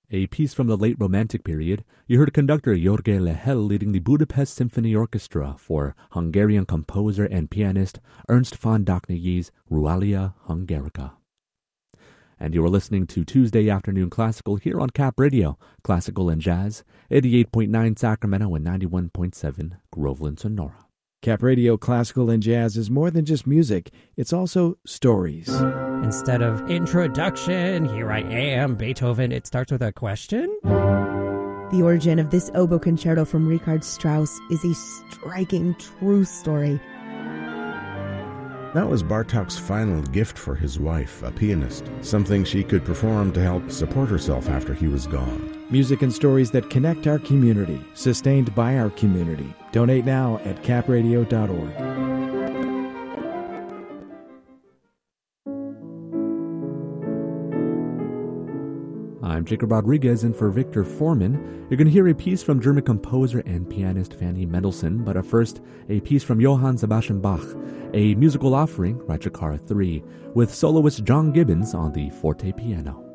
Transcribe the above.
A piece from the late Romantic period, you heard conductor Jorge Lehel leading the Budapest Symphony Orchestra for Hungarian composer and pianist Ernst von Dohnányi's Rualia Hungarica. And you are listening to Tuesday Afternoon Classical here on Cap Radio, Classical and Jazz, 88.9 Sacramento and 91.7 Groveland, Sonora. Cap Radio Classical and Jazz is more than just music, it's also stories. Instead of introduction, here I am, Beethoven, it starts with a question? The origin of this oboe concerto from Richard Strauss is a striking true story. That was Bartók's final gift for his wife, a pianist, something she could perform to help support herself after he was gone. Music and stories that connect our community, sustained by our community. Donate now at capradio.org. I'm Jacob Rodriguez, and for Victor Foreman, you're going to hear a piece from German composer and pianist Fanny Mendelssohn, but first, a piece from Johann Sebastian Bach, a musical offering, Ratchatara 3, with soloist John Gibbons on the forte piano.